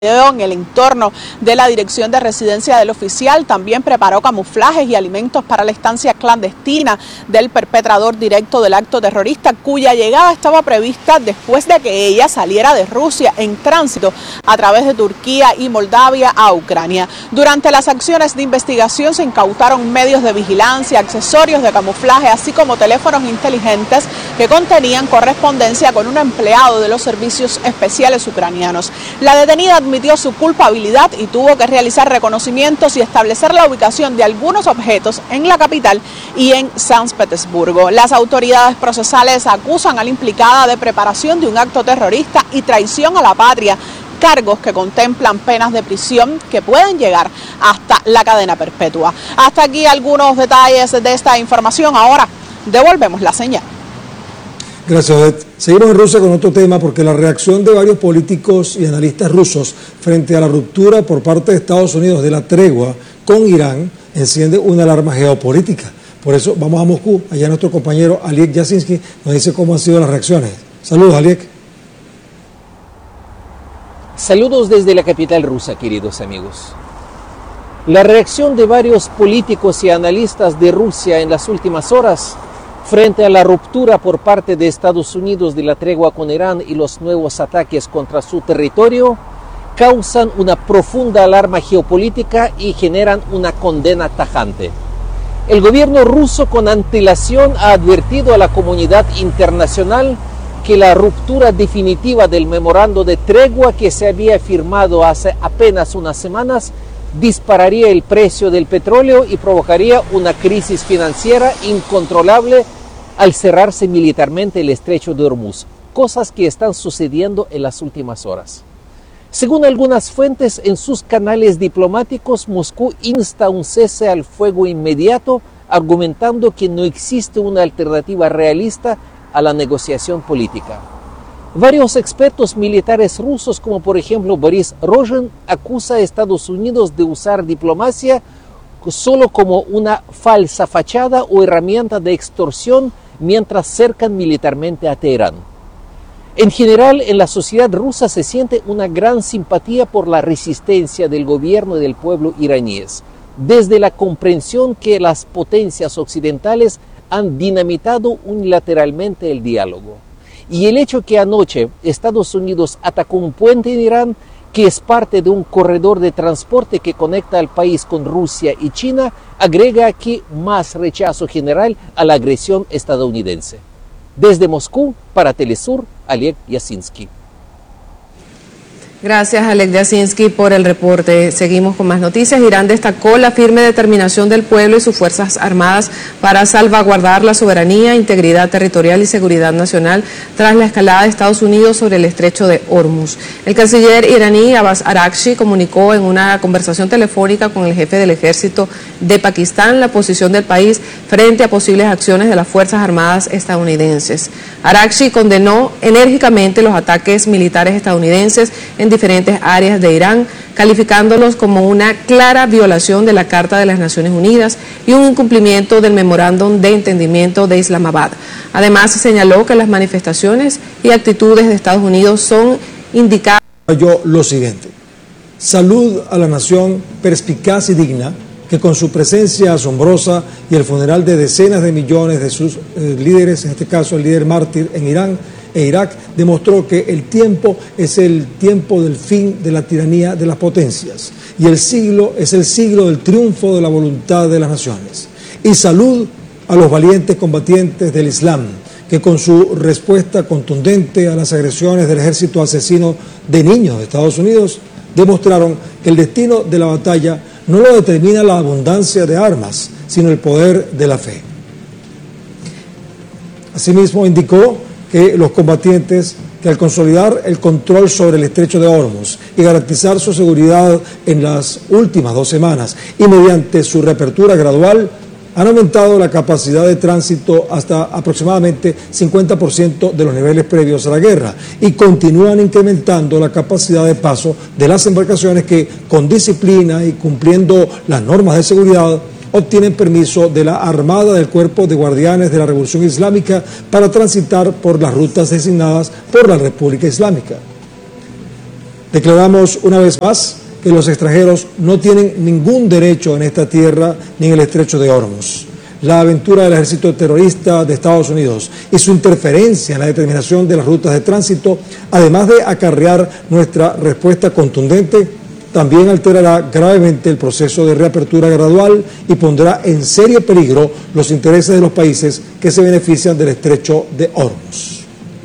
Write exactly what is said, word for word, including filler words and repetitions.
en el entorno de la dirección de residencia del oficial. También preparó camuflajes y alimentos para la estancia clandestina del perpetrador directo del acto terrorista, cuya llegada estaba prevista después de que ella saliera de Rusia en tránsito a través de Turquía y Moldavia a Ucrania. Durante las acciones de investigación se incautaron medios de vigilancia, accesorios de camuflaje, así como teléfonos inteligentes que contenían correspondencia con un empleado de los servicios especiales ucranianos. La detenida admitió su culpabilidad y tuvo que realizar reconocimientos y establecer la ubicación de algunos objetos en la capital y en San Petersburgo. Las autoridades procesales acusan a la implicada de preparación de un acto terrorista y traición a la patria, cargos que contemplan penas de prisión que pueden llegar hasta la cadena perpetua. Hasta aquí algunos detalles de esta información. Ahora devolvemos la señal. Gracias, Odette. Seguimos en Rusia con otro tema, porque la reacción de varios políticos y analistas rusos frente a la ruptura por parte de Estados Unidos de la tregua con Irán enciende una alarma geopolítica. Por eso vamos a Moscú. Allá nuestro compañero Aliek Yasinski nos dice cómo han sido las reacciones. Saludos, Aliek. Saludos desde la capital rusa, queridos amigos. La reacción de varios políticos y analistas de Rusia en las últimas horas frente a la ruptura por parte de Estados Unidos de la tregua con Irán y los nuevos ataques contra su territorio causan una profunda alarma geopolítica y generan una condena tajante. El gobierno ruso con antelación ha advertido a la comunidad internacional que la ruptura definitiva del memorando de tregua que se había firmado hace apenas unas semanas dispararía el precio del petróleo y provocaría una crisis financiera incontrolable al cerrarse militarmente el estrecho de Hormuz, cosas que están sucediendo en las últimas horas. Según algunas fuentes en sus canales diplomáticos, Moscú insta a un cese al fuego inmediato, argumentando que no existe una alternativa realista a la negociación política. Varios expertos militares rusos, como por ejemplo Boris Rogin, acusa a Estados Unidos de usar diplomacia solo como una falsa fachada o herramienta de extorsión mientras cercan militarmente a Teherán. En general, en la sociedad rusa se siente una gran simpatía por la resistencia del gobierno y del pueblo iraníes, desde la comprensión que las potencias occidentales han dinamitado unilateralmente el diálogo. Y el hecho que anoche Estados Unidos atacó un puente en Irán, que es parte de un corredor de transporte que conecta al país con Rusia y China, agrega aquí más rechazo general a la agresión estadounidense. Desde Moscú, para Telesur, Aliek Yasinski. Gracias, Aliek Yasinski, por el reporte. Seguimos con más noticias. Irán destacó la firme determinación del pueblo y sus Fuerzas Armadas para salvaguardar la soberanía, integridad territorial y seguridad nacional tras la escalada de Estados Unidos sobre el estrecho de Hormuz. El canciller iraní Abbas Araghchi comunicó en una conversación telefónica con el jefe del ejército de Pakistán la posición del país frente a posibles acciones de las Fuerzas Armadas estadounidenses. Araghchi condenó enérgicamente los ataques militares estadounidenses en diferentes áreas de Irán, calificándolos como una clara violación de la Carta de las Naciones Unidas y un incumplimiento del Memorándum de Entendimiento de Islamabad. Además, señaló que las manifestaciones y actitudes de Estados Unidos son indicadas. Yo lo siguiente: salud a la nación perspicaz y digna, que con su presencia asombrosa y el funeral de decenas de millones de sus eh, líderes, en este caso el líder mártir en Irán e Irak, demostró que el tiempo es el tiempo del fin de la tiranía de las potencias y el siglo es el siglo del triunfo de la voluntad de las naciones. Y salud a los valientes combatientes del Islam, que con su respuesta contundente a las agresiones del ejército asesino de niños de Estados Unidos, demostraron que el destino de la batalla no lo determina la abundancia de armas, sino el poder de la fe. Asimismo, indicó que los combatientes, que al consolidar el control sobre el estrecho de Hormuz y garantizar su seguridad en las últimas dos semanas y mediante su reapertura gradual, han aumentado la capacidad de tránsito hasta aproximadamente cincuenta por ciento de los niveles previos a la guerra y continúan incrementando la capacidad de paso de las embarcaciones que, con disciplina y cumpliendo las normas de seguridad, obtienen permiso de la Armada del Cuerpo de Guardianes de la Revolución Islámica para transitar por las rutas designadas por la República Islámica. Declaramos una vez más que los extranjeros no tienen ningún derecho en esta tierra ni en el estrecho de Hormuz. La aventura del ejército terrorista de Estados Unidos y su interferencia en la determinación de las rutas de tránsito, además de acarrear nuestra respuesta contundente, también alterará gravemente el proceso de reapertura gradual y pondrá en serio peligro los intereses de los países que se benefician del estrecho de Hormuz.